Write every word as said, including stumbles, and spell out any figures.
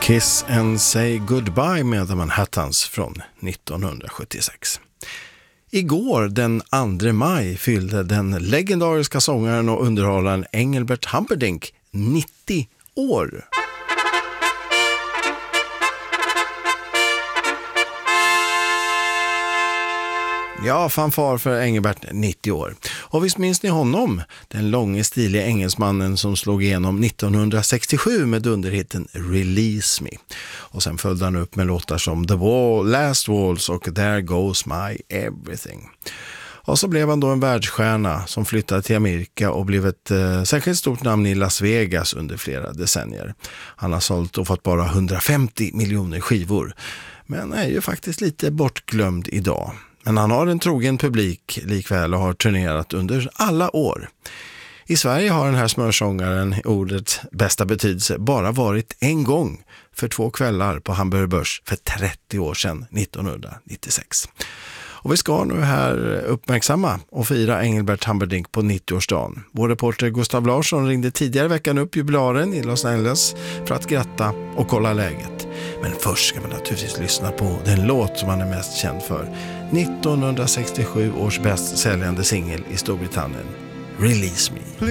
Kiss and Say Goodbye med The Manhattans från nittonhundrasjuttiosex. Igår den andra maj fyllde den legendariska sångaren och underhållaren Engelbert Humperdinck nittio år. Ja, fanfar för Engelbert, nittio år. Och visst minns ni honom? Den långe stiliga engelsmannen som slog igenom nittonhundrasextiosju med underhitten Release Me. Och sen följde han upp med låtar som The Wall, Last Waltz och There Goes My Everything. Och så blev han då en världsstjärna som flyttade till Amerika och blev ett eh, särskilt stort namn i Las Vegas under flera decennier. Han har sålt och fått bara hundrafemtio miljoner skivor, men är ju faktiskt lite bortglömd idag. Men han har en trogen publik likväl och har turnerat under alla år. I Sverige har den här smörsångaren i ordets bästa betydelse bara varit en gång för två kvällar på Hamburger Börs för trettio år sedan, nittonhundranittiosex. Och vi ska nu här uppmärksamma och fira Engelbert Humperdinck på nittioårsdagen. Vår reporter Gustav Larsson ringde tidigare veckan upp jubilaren i Los Angeles för att gratta och kolla läget. Men först ska man naturligtvis lyssna på den låt som han är mest känd för. nittonhundrasextiosju års bäst säljande singel i Storbritannien, Release Me.